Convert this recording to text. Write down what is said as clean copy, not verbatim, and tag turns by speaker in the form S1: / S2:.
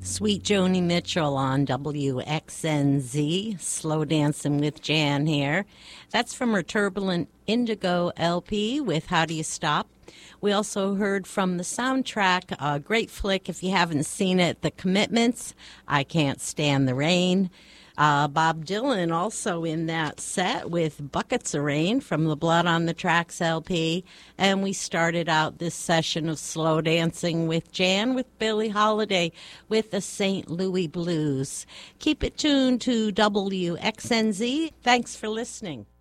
S1: Sweet Joni Mitchell on WXNZ, Slow Dancing with Jan here. That's from her Turbulent Indigo LP with How Do You Stop? We also heard from the soundtrack, a great flick if you haven't seen it, The Commitments, I Can't Stand the Rain. Bob Dylan also in that set with Buckets of Rain from the Blood on the Tracks LP. And we started out this session of Slow Dancing with Jan with Billie Holiday with the St. Louis Blues. Keep it tuned to WXNZ. Thanks for listening.